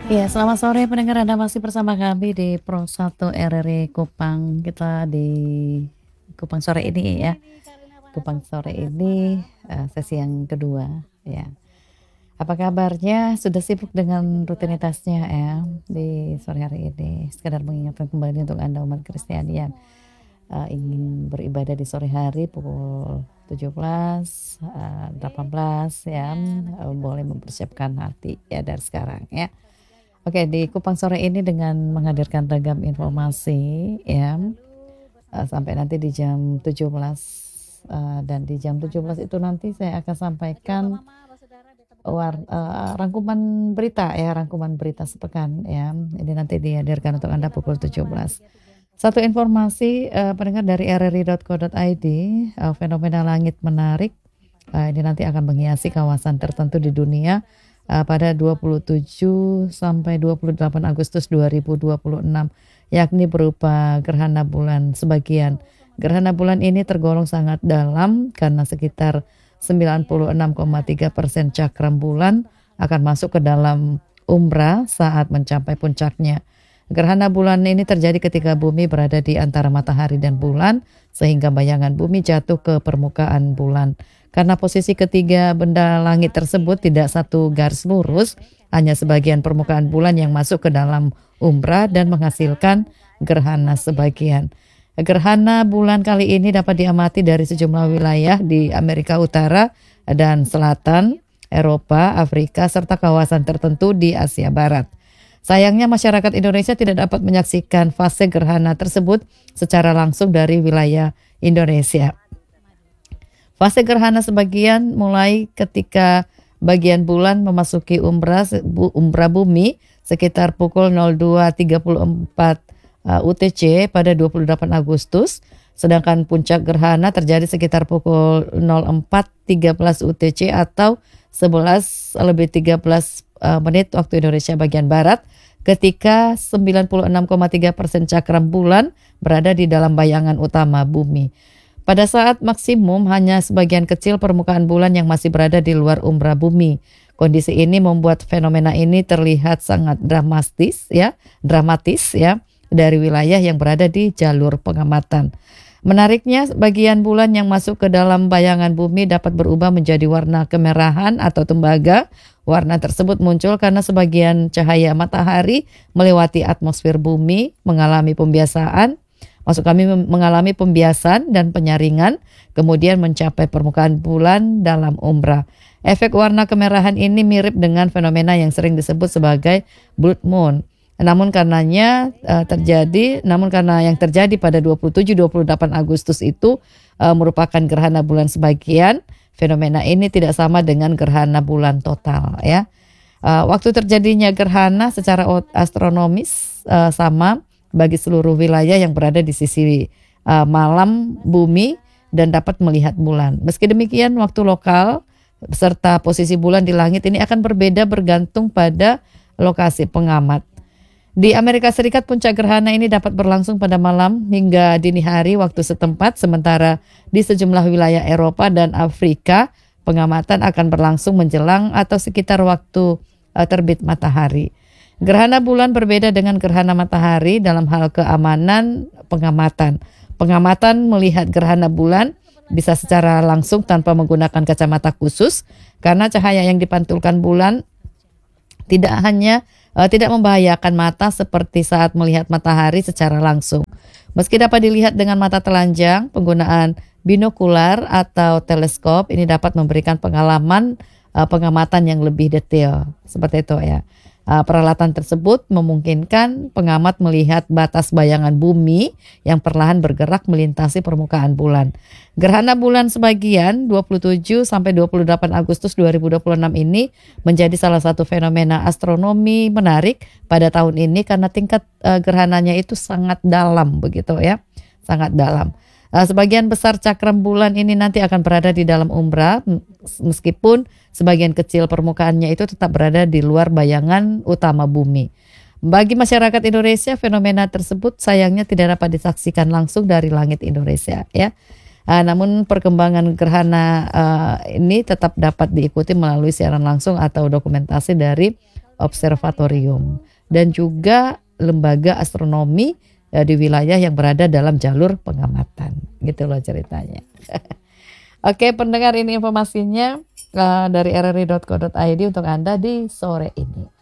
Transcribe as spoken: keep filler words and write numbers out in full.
Ya, selamat sore pendengar, Anda masih bersama kami di Pro satu R R I Kupang. Kita di Kupang sore ini ya. Kupang sore ini uh, sesi yang kedua ya. Apa kabarnya? Sudah sibuk dengan rutinitasnya ya di sore hari ini. Sekedar mengingatkan kembali untuk Anda umat Kristiani yang uh, ingin beribadah di sore hari pukul tujuh belas, uh, delapan belas ya, uh, boleh mempersiapkan hati ya dari sekarang ya. Oke, di Kupang sore ini dengan menghadirkan ragam informasi ya, uh, sampai nanti di jam tujuh belas, uh, dan di jam tujuh belas itu nanti saya akan sampaikan war, uh, rangkuman berita ya, rangkuman berita sepekan ya. Ini nanti dihadirkan untuk Anda pukul tujuh belas. Satu informasi uh, pendengar dari r r i dot co dot i d, uh, fenomena langit menarik uh, ini nanti akan menghiasi kawasan tertentu di dunia uh, pada dua puluh tujuh sampai dua puluh delapan Agustus dua ribu dua puluh enam, yakni berupa gerhana bulan sebagian. Gerhana bulan ini tergolong sangat dalam karena sekitar sembilan puluh enam koma tiga persen cakram bulan akan masuk ke dalam umbra saat mencapai puncaknya. Gerhana bulan ini terjadi ketika bumi berada di antara matahari dan bulan, sehingga bayangan bumi jatuh ke permukaan bulan. Karena posisi ketiga benda langit tersebut tidak satu garis lurus, hanya sebagian permukaan bulan yang masuk ke dalam umbra dan menghasilkan gerhana sebagian. Gerhana bulan kali ini dapat diamati dari sejumlah wilayah di Amerika Utara dan Selatan, Eropa, Afrika, serta kawasan tertentu di Asia Barat. Sayangnya masyarakat Indonesia tidak dapat menyaksikan fase gerhana tersebut secara langsung dari wilayah Indonesia. Fase gerhana sebagian mulai ketika bagian bulan memasuki umbra, umbra bumi sekitar pukul nol dua tiga puluh empat uh, U T C pada dua puluh delapan Agustus, sedangkan puncak gerhana terjadi sekitar pukul nol empat tiga belas U T C atau sebelas lebih tiga belas uh, menit waktu Indonesia bagian barat, ketika sembilan puluh enam koma tiga persen cakram bulan berada di dalam bayangan utama bumi. Pada saat maksimum hanya sebagian kecil permukaan bulan yang masih berada di luar umbra bumi. Kondisi ini membuat fenomena ini terlihat sangat dramatis ya, dramatis ya dari wilayah yang berada di jalur pengamatan. Menariknya, bagian bulan yang masuk ke dalam bayangan bumi dapat berubah menjadi warna kemerahan atau tembaga. Warna tersebut muncul karena sebagian cahaya matahari melewati atmosfer bumi, mengalami pembiasaan, maksud kami mengalami pembiasan dan penyaringan, kemudian mencapai permukaan bulan dalam umbra. Efek warna kemerahan ini mirip dengan fenomena yang sering disebut sebagai blood moon. Namun karenanya uh, terjadi, namun karena yang terjadi pada dua puluh tujuh dua puluh delapan Agustus itu uh, merupakan gerhana bulan sebagian, fenomena ini tidak sama dengan gerhana bulan total ya. Uh, waktu terjadinya gerhana secara astronomis uh, sama bagi seluruh wilayah yang berada di sisi uh, malam bumi dan dapat melihat bulan. Meski demikian, waktu lokal beserta posisi bulan di langit ini akan berbeda bergantung pada lokasi pengamat. Di Amerika Serikat, puncak gerhana ini dapat berlangsung pada malam hingga dini hari waktu setempat, sementara di sejumlah wilayah Eropa dan Afrika, pengamatan akan berlangsung menjelang atau sekitar waktu uh, terbit matahari. Gerhana bulan berbeda dengan gerhana matahari dalam hal keamanan pengamatan. Pengamatan melihat gerhana bulan bisa secara langsung tanpa menggunakan kacamata khusus, karena cahaya yang dipantulkan bulan tidak hanya Uh, tidak membahayakan mata seperti saat melihat matahari secara langsung. Meski dapat dilihat dengan mata telanjang, penggunaan binokular atau teleskop ini dapat memberikan pengalaman uh, pengamatan yang lebih detail. Seperti itu ya. Uh, peralatan tersebut memungkinkan pengamat melihat batas bayangan bumi yang perlahan bergerak melintasi permukaan bulan. Gerhana bulan sebagian dua puluh tujuh sampai dua puluh delapan Agustus dua ribu dua puluh enam ini menjadi salah satu fenomena astronomi menarik pada tahun ini karena tingkat uh, gerhananya itu sangat dalam begitu ya, sangat dalam. Uh, sebagian besar cakram bulan ini nanti akan berada di dalam umbra, meskipun sebagian kecil permukaannya itu tetap berada di luar bayangan utama bumi. Bagi masyarakat Indonesia, fenomena tersebut sayangnya tidak dapat disaksikan langsung dari langit Indonesia ya. Uh, namun perkembangan gerhana uh, ini tetap dapat diikuti melalui siaran langsung atau dokumentasi dari observatorium dan juga lembaga astronomi uh, di wilayah yang berada dalam jalur pengamatan. Gitu loh ceritanya. Oke pendengar, ini informasinya uh, dari r r i dot co dot i d untuk Anda di sore ini.